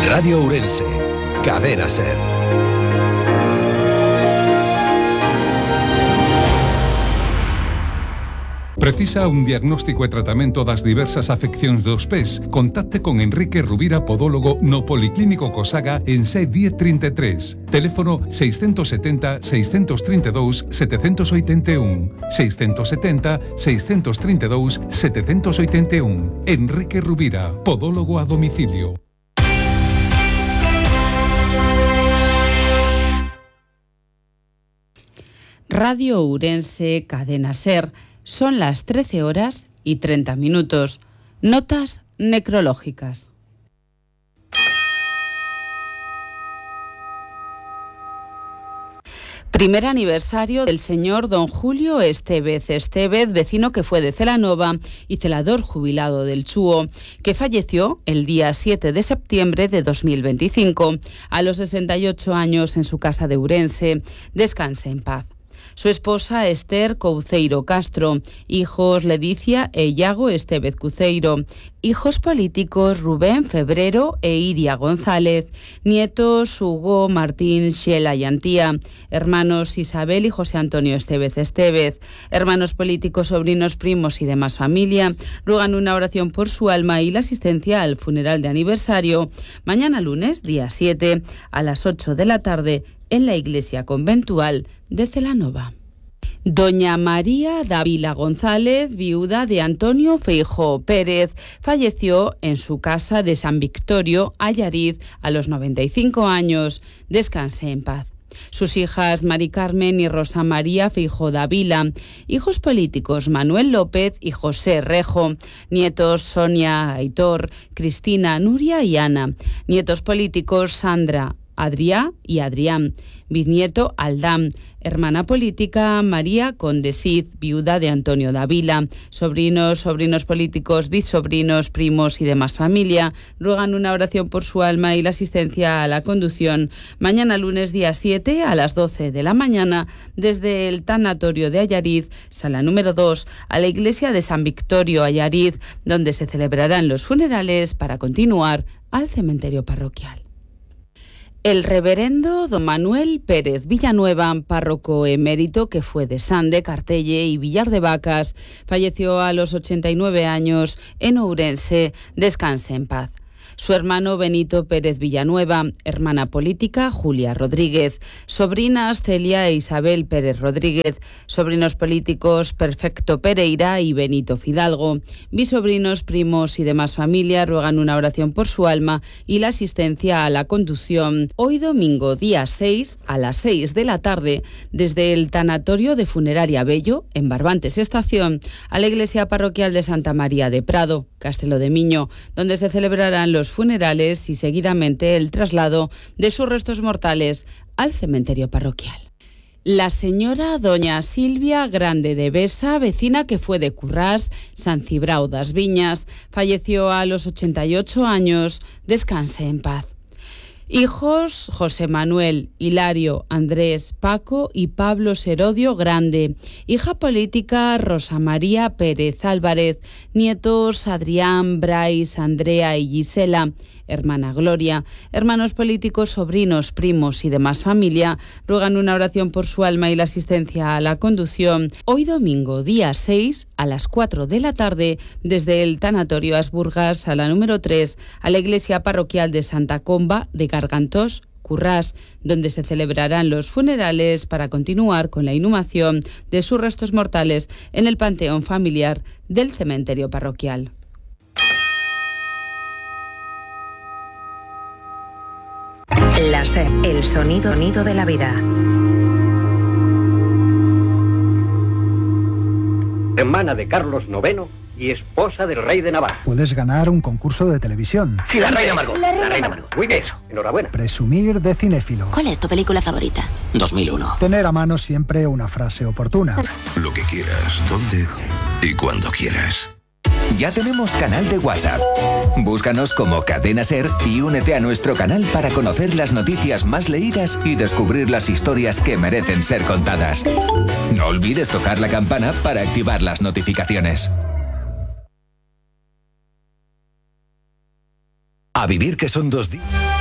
Radio Ourense, Cadena SER. Precisa un diagnóstico e tratamento das diversas afeccións dos pés? Contacte con Enrique Rubira, podólogo no Policlínico Cosaga en C1033. Teléfono 670 632 781. 670 632 781. Enrique Rubira, podólogo a domicilio. Radio Ourense, Cadena SER. Son las 13 horas y 30 minutos. Notas necrológicas. Primer aniversario del señor don Julio Estevez, vecino que fue de Celanova y celador jubilado del Chúo, que falleció el día 7 de septiembre de 2025, a los 68 años en su casa de Ourense. Descanse en paz. Su esposa Esther Couceiro Castro, hijos Ledicia e Iago Estevez Couceiro, hijos políticos Rubén Febrero e Iria González, nietos Hugo, Martín, Xela y Antía, hermanos Isabel y José Antonio Estevez, hermanos políticos, sobrinos, primos y demás familia, ruegan una oración por su alma y la asistencia al funeral de aniversario mañana lunes, día 7, a las 8 de la tarde, en la iglesia conventual de Celanova. Doña María Dávila González, viuda de Antonio Feijóo Pérez, falleció en su casa de San Victorio, Allariz, a los 95 años. Descanse en paz. Sus hijas Mari Carmen y Rosa María Feijóo Dávila, hijos políticos Manuel López y José Rejo, nietos Sonia, Aitor, Cristina, Nuria y Ana, nietos políticos Sandra, Adrià y Adrián, bisnieto Aldán, hermana política María Condecid, viuda de Antonio Dávila, sobrinos políticos, bisobrinos, primos y demás familia, ruegan una oración por su alma y la asistencia a la conducción mañana lunes día 7 a las 12 de la mañana desde el tanatorio de Allariz, sala número 2, a la iglesia de San Victorio Allariz, donde se celebrarán los funerales para continuar al cementerio parroquial. El reverendo don Manuel Pérez Villanueva, párroco emérito que fue de Sande, Cartelle y Villar de Vacas, falleció a los 89 años en Ourense. Descanse en paz. Su hermano Benito Pérez Villanueva, hermana política Julia Rodríguez, sobrinas Celia e Isabel Pérez Rodríguez, sobrinos políticos Perfecto Pereira y Benito Fidalgo, bisobrinos, primos y demás familia ruegan una oración por su alma y la asistencia a la conducción hoy domingo día 6 a las 6 de la tarde desde el tanatorio de Funeraria Bello en Barbantes Estación a la iglesia parroquial de Santa María de Prado, Castelo de Miño, donde se celebrarán los funerales y seguidamente el traslado de sus restos mortales al cementerio parroquial. La señora doña Silvia Grande de Besa, vecina que fue de Currás, San Cibrao das Viñas, falleció a los 88 años. Descanse en paz. Hijos José Manuel, Hilario, Andrés, Paco y Pablo Serodio Grande. Hija política Rosa María Pérez Álvarez. Nietos Adrián, Brais, Andrea y Gisela. Hermana Gloria. Hermanos políticos, sobrinos, primos y demás familia ruegan una oración por su alma y la asistencia a la conducción hoy domingo día 6 a las 4 de la tarde desde el tanatorio Asburgas, sala número 3, a la iglesia parroquial de Santa Comba de Gargantós, Currás, donde se celebrarán los funerales para continuar con la inhumación de sus restos mortales en el panteón familiar del cementerio parroquial. La SER, el sonido de la vida. Hermana de Carlos IX y esposa del rey de Navarra. Puedes ganar un concurso de televisión. Sí, la reina Margot. La reina Margot. Muy bien, eso. Enhorabuena. Presumir de cinéfilo. ¿Cuál es tu película favorita? 2001. Tener a mano siempre una frase oportuna. Lo que quieras, dónde y cuando quieras. Ya tenemos canal de WhatsApp. Búscanos como Cadena SER y únete a nuestro canal para conocer las noticias más leídas y descubrir las historias que merecen ser contadas. No olvides tocar la campana para activar las notificaciones. A vivir que son 2 días.